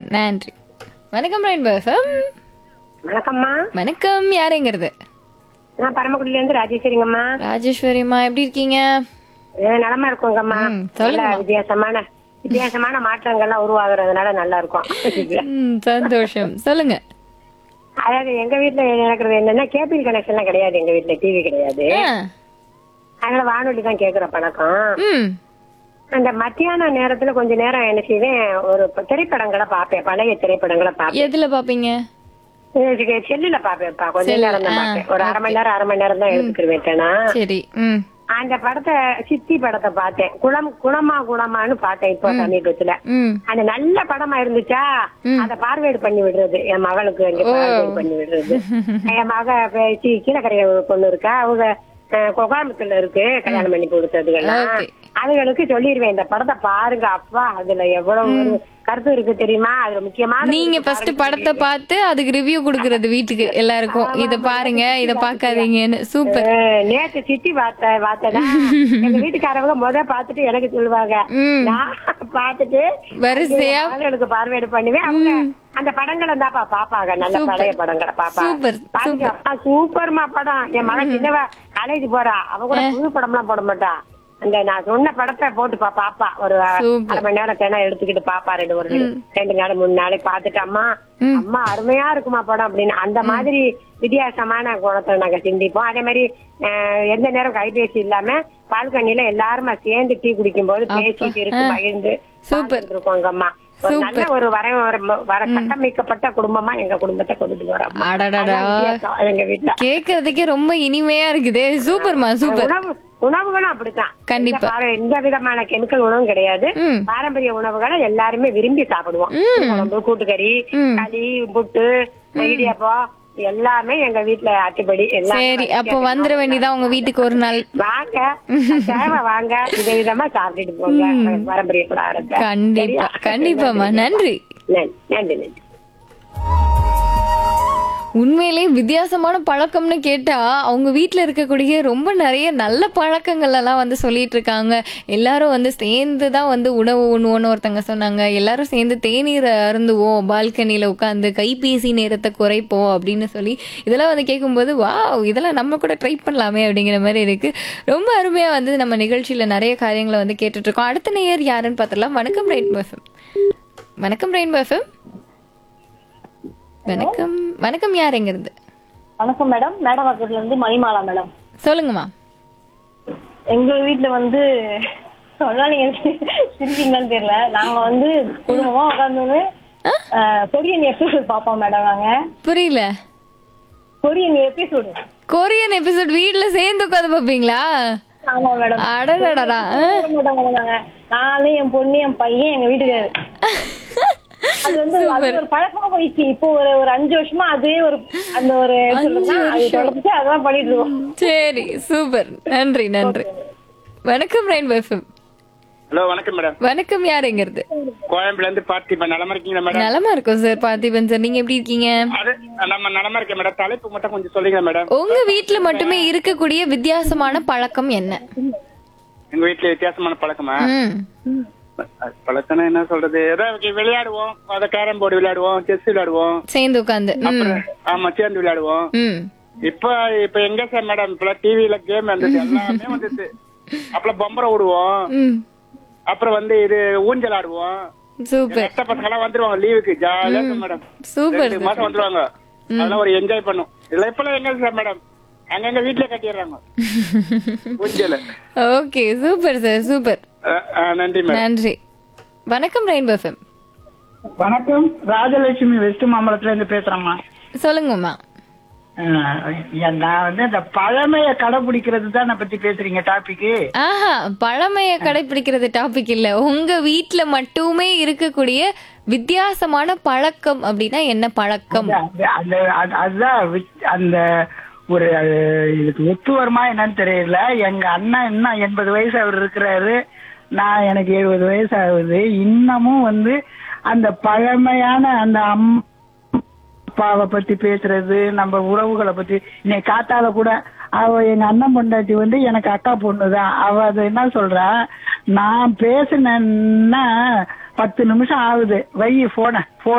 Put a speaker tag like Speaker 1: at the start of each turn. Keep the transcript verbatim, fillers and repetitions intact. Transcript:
Speaker 1: நன்றி. வணக்கம் rainbow FM.
Speaker 2: வணக்கம்மா.
Speaker 1: வணக்கம். யாருங்கிறது?
Speaker 2: நான் பரமக்குடியில இருந்து ராஜேஸ்வரிங்கம்மா.
Speaker 1: ராஜேஸ்வரிமா, எப்படி இருக்கீங்க?
Speaker 2: அஹ் நலமா இருக்கோங்கம்மா.
Speaker 1: ம்,
Speaker 2: நல்ல
Speaker 1: சொல்லுங்கம்மா.
Speaker 2: வித்தியாசமான வித்தியாசமான மாற்றங்கள்லாம் உருவாகுறதுனால நல்லா இருக்கும்.
Speaker 1: ம், சந்தோஷம். சொல்லுங்க.
Speaker 2: அதாவது எங்க வீட்டுல நடக்கிறது என்னன்னா, கேபிள் கனெக்ஷன் எல்லாம் கிடையாது. எங்க வீட்டுல டிவி கிடையாது.
Speaker 1: ஆ,
Speaker 2: அதனால வானொலி தான் கேக்குற பழக்கம்.
Speaker 1: ம்,
Speaker 2: அந்த மத்தியான நேரத்துல கொஞ்ச நேரம் என்ன செய்வேன், ஒரு ப- திரைப்படங்களை பார்ப்பேன். பழைய திரைப்படங்களை பார்ப்பேன்.
Speaker 1: எதுல பாப்பீங்க?
Speaker 2: இதுக்கு செல்லுல பார்ப்பேன்ப்பா. கொஞ்ச
Speaker 1: செல்லுல,
Speaker 2: நேரம் தான்
Speaker 1: ஆ,
Speaker 2: பார்ப்பேன். ஒரு அரை
Speaker 1: ஓகே.
Speaker 2: மணி நேரம் அரை மணி நேரம் தான் எடுத்துக்கிருவேட்டேனா.
Speaker 1: சரி. ம்,
Speaker 2: அந்த படத்தை சித்தி படத்தை பார்த்தேன். குளம் குணமா குணமான்னு பார்த்தேன் இப்போ சமீபத்துல.
Speaker 1: ம்,
Speaker 2: அந்த நல்ல படமா இருந்துச்சா அத பார்வேடு பண்ணி விடுறது. என் மகளுக்கு அங்க பார்வேடு பண்ணி விடுறது. என் மக பேச்சு கீழக்கரைய பொண்ணு இருக்கா, அவங்க அஹ், கோயம்புத்தூர்ல இருக்கு, கல்யாணம் பண்ணி கொடுத்ததுகெல்லாம்.
Speaker 1: ஓகே.
Speaker 2: அதுகளுக்கு சொல்லிடுவேன், இந்த படத்தை பாருங்க அப்பா, அதுல எவ்வளவு ஒரு கருத்து இருக்கு தெரியுமா, அதுல முக்கியமான
Speaker 1: நீங்க ஃபர்ஸ்ட் படத்தை பார்த்து அதுக்கு ரிவ்யூ கொடுக்கறது வீட்டுக்கு எல்லாருக்கும். இத பாருங்க, இத பாக்காதீங்கன்னு. சூப்பர்.
Speaker 2: அஹ், நேத்து சித்தி பார்த்த பார்த்தனா எங்க வீட்டுக்காரவங்க முத பாத்துட்டு எனக்கு சொல்லுவாங்க.
Speaker 1: ம்,
Speaker 2: நான் பாத்துட்டு
Speaker 1: வரிசையா
Speaker 2: மகளுக்கு பார்வையிட பண்ணுவேன். அவங்க அந்த படங்களை தான்ப்பா பாப்பாங்க, நல்ல
Speaker 1: சூப்பர்.
Speaker 2: பழைய படங்களை பாப்பா.
Speaker 1: சூப்பர்,
Speaker 2: பாருங்க அப்பா, சூப்பர்மா படம். என் மகன் சின்னவ காலேஜ் போறா, அவ கூட புது படம் எல்லாம் போட மாட்டா. அந்த நான் சொன்ன படத்தை போட்டுப்பா பாப்பா. ஒரு
Speaker 1: சூப்பர்.
Speaker 2: அரை மணி நேரம் தேனா எடுத்துக்கிட்டு பாப்பா. ரெண்டு ஒரு ரெண்டு நாள் மூணு நாளைக்கு பாத்துட்டு, அம்மா அம்மா அருமையா இருக்குமா படம் அப்படின்னு. அந்த மாதிரி வித்தியாசமான குணத்தை நாங்க சிந்திப்போம். அதே மாதிரி அஹ், எந்த நேரம் கைபேசி இல்லாம பால்கனியில எல்லாருமா சேர்ந்து டீ குடிக்கும் போது பேசிட்டு இருக்கு, மகிழ்ந்து
Speaker 1: சூப்பர்.
Speaker 2: இருக்கோங்கம்மா. ஒரு நல்ல ஒரு வர வர- வர கட்டமைக்கப்பட்ட குடும்பமா எங்க குடும்பத்தை கொண்டுட்டு வரோம்.
Speaker 1: அடடடா,
Speaker 2: எங்க வீட்டுல
Speaker 1: கேக்குறதுக்கே ரொம்ப இனிமையா இருக்குது. சூப்பர்மா, சூப்பர்.
Speaker 2: உணவு உணவுகளும் அப்படித்தான்.
Speaker 1: கண்டிப்பா.
Speaker 2: எந்த பார- எந்த விதமான கெமிக்கல் உணவும் கிடையாது.
Speaker 1: ம்,
Speaker 2: பாரம்பரிய உணவுகளை எல்லாருமே விரும்பி சாப்பிடுவோம். குழம்பு, கூட்டுக்கறி,
Speaker 1: ம்.
Speaker 2: களி, புட்டு, இடியாப்பம் எல்லாமே எங்க வீட்டுல அட்டுப்படி எல்லாம்.
Speaker 1: சரி. அப்போ வந்துட வேண்டியதான் உங்க வீட்டுக்கு ஒரு நாள்.
Speaker 2: வாங்க, தேவை வாங்க, விதவிதமா சாப்பிட்டுட்டு போங்க பாரம்பரிய பலகாரத்தை.
Speaker 1: கண்டிப்பா, கண்டிப்பாமா. நன்றி.
Speaker 2: நன்றி நன்றி நன்றி.
Speaker 1: உண்மையிலே வித்தியாசமான பழக்கம்னு கேட்டா அவங்க வீட்ல இருக்கக்கூடிய ரொம்ப நிறைய நல்ல பழக்கங்கள் எல்லாம் வந்து சொல்லிட்டு இருக்காங்க. எல்லாரும் வந்து சேர்ந்து தான் வந்து உணவு உண்ணுவோன்னு ஒருத்தங்க சொன்னாங்க. எல்லாரும் சேர்ந்து தேநீர் அருந்துவோம், பால்கனியில உட்காந்து கைபேசி நேரத்தை குறைப்போம் அப்படின்னு சொல்லி இதெல்லாம் வந்து கேட்கும்போது வாவ், இதெல்லாம் நம்ம கூட ட்ரை பண்ணலாமே அப்படிங்கிற மாதிரி இருக்கு. ரொம்ப அருமையா வந்து நம்ம நிகழ்ச்சியில நிறைய காரியங்களை வந்து கேட்டுட்டு இருக்கோம். அடுத்த நேயர் யாருன்னு பார்த்துடலாம். வணக்கம் ரெயின்போ எஃப்எம். வணக்கம் ரெயின்போ எஃப்எம். வணக்கம். வணக்கம். யாருங்கிறது?
Speaker 3: வணக்கம் மேடம். மேடவாக்கத்துல இருந்து மணிமாலா மேடம்.
Speaker 1: சொல்லுங்கம்மா.
Speaker 3: எங்க வீட்டுல வந்து சொன்னா நீங்க சிரிப்பீங்கன்னு தெரியல, நாங்க வந்து குடும்பமா உட்காந்து கொரியன் எபிசோட் பாப்போம் மேடம். நாங்க
Speaker 1: புரியல.
Speaker 3: கொரியன் எபிசோடு
Speaker 1: கொரியன் எபிசோட் வீட்ல சேர்ந்து உட்காந்து பாப்பீங்களா?
Speaker 3: ஆமா மேடம்.
Speaker 1: அடடடடா.
Speaker 3: மேடம் நாங்க நானு என் பொண்ணு என் பையன் எங்க வீட்டுக்காரு. அது வந்து அது ஒரு பழக்கமா போயிடுச்சு. இப்போ ஒரு ஒரு அஞ்சு வருஷமா அதே ஒரு அந்த ஒரு தொடர்ந்து அதெல்லாம் பண்ணிட்டு இருக்கோம்.
Speaker 1: சரி, சூப்பர். நன்றி, நன்றி. வணக்கம் ரெயின்போ எஃப்எம்.
Speaker 4: ஹலோ, வணக்கம் மேடம்.
Speaker 1: வணக்கம். யாருங்கிறது?
Speaker 4: கோயம்புல இருந்து பார்த்திபன். நலமா இருக்கீங்களா மேடம்?
Speaker 1: நலமா இருக்கும் சார். பார்த்திபன் சார், நீங்க எப்படி இருக்கீங்க?
Speaker 4: அது நம்ம நலமா இருக்கேன் மேடம். தலைப்பு மட்டும் கொஞ்சம் சொல்லுங்க மேடம்.
Speaker 1: உங்க வீட்ல மட்டுமே இருக்கக்கூடிய வித்தியாசமான பழக்கம் என்ன?
Speaker 4: எங்க வீட்டுல வித்தியாசமான பழக்கமா?
Speaker 1: ம்,
Speaker 4: பழக்கம்னா என்ன சொல்றது, ஏதாவது விளையாடுவோம். அத கேரம் போர்டு விளையாடுவோம், செஸ் விளையாடுவோம்.
Speaker 1: சேர்ந்து உட்காந்து.
Speaker 4: அப்புறம் ஆமா சேர்ந்து விளையாடுவோம்.
Speaker 1: ம்,
Speaker 4: இப்ப இப்ப எங்க சார் மேடம், இப்ப டிவில கேம் வந்துச்சு, எல்லாமே வந்துச்சு. அப்புறம் பொம்பரை விடுவோம்.
Speaker 1: ம்,
Speaker 4: அப்புறம் வந்து இது ஊஞ்சல் ஆடுவோம்.
Speaker 1: சூப்பர்,
Speaker 4: எட்ட பசங்க எல்லாம் வந்துருவாங்க லீவுக்கு, ஜாலியா இருக்கும் மேடம்.
Speaker 1: சூப்பர்.
Speaker 4: ரெண்டு மாசம் வந்துருவாங்க. அதெல்லாம் ஒரு என்ஜாய் பண்ணும். இல்ல இப்பெல்லாம் எங்க சார் மேடம், அங்கங்க வீட்டுல கட்டிடுறாங்க ஊஞ்சல்.
Speaker 1: Okay, super sir, super.
Speaker 4: நன்றி மேடம்.
Speaker 1: நன்றி. வணக்கம் ரெயின்போ எஃப்எம்.
Speaker 5: வணக்கம். ராஜலட்சுமி வெஸ்ட் மாம்பலத்துல இருந்து பேசுறேம்மா.
Speaker 1: சொல்லுங்கம்மா.
Speaker 5: அஹ் நான் வந்து இந்த பழமைய கடைபிடிக்கிறது தான் பத்தி பேசுறீங்க டாபிக்.
Speaker 1: ஆஹா, பழமைய கடைபிடிக்கிறது டாபிக் இல்ல. உங்க வீட்ல மட்டுமே இருக்கக்கூடிய வித்தியாசமான பழக்கம் அப்படின்னா என்ன பழக்கம்?
Speaker 5: அந்த அது- அதுதான் வித்- அந்த ஒரு அது இதுக்கு ஒத்து வருமா என்னன்னு தெரியல. எங்க அண்ணன் இன்னும் எண்பது வயசு அவர் இருக்கிறாரு, நான் எனக்கு எழுபது வயசு ஆகுது. இன்னமும் வந்து அந்த பழமையான அந்த அம்மா அப்பாவை பத்தி பேசுறது, நம்ம உறவுகளை பத்தி. இன்னைக்கு காத்தால கூட அவ எங்க அண்ணன் பொண்டாட்டி வந்து எனக்கு அக்கா பொண்ணுதான். அவ அது என்ன சொல்றா, நான் பேசினேன்னா பத்து நிமிஷம் ஆகுது, வை போன போன்